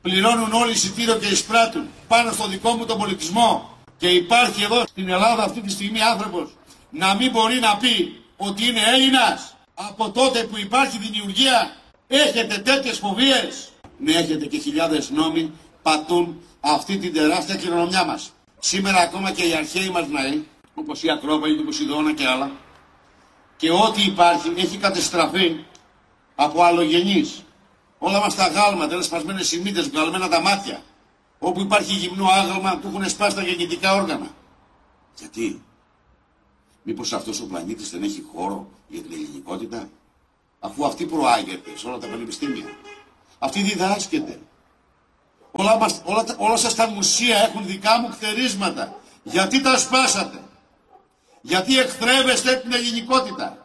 πληρώνουν όλοι εισιτήριο και εισπράττουν πάνω στο δικό μου τον πολιτισμό και υπάρχει εδώ στην Ελλάδα αυτή τη στιγμή άνθρωπος να μην μπορεί να πει ότι είναι Έλληνας. Από τότε που υπάρχει δημιουργία έχετε τέτοιες φοβίες. Ναι, έχετε και χιλιάδες νόμοι πατούν αυτή την τεράστια κληρονομιά μας. Σήμερα ακόμα και οι αρχαίοι μας ναοί, όπως η Ακρόπολη του Ποσειδώνα και άλλα, και ό,τι υπάρχει έχει κατεστραφεί από αλλογενείς. Όλα μας τα γάλματα, είναι σπασμένες οι μύτες, βγαλμένα τα μάτια. Όπου υπάρχει γυμνό άγαλμα που έχουν σπάσει τα γεννητικά όργανα. Γιατί? Μήπως αυτός ο πλανήτης δεν έχει χώρο για την ελληνικότητα? Αφού αυτή προάγεται σε όλα τα πανεπιστήμια. Αυτή διδάσκεται. Όλα σας τα μουσεία έχουν δικά μου χτερίσματα. Γιατί τα σπάσατε? Γιατί εχθρεύεστε την ελληνικότητα?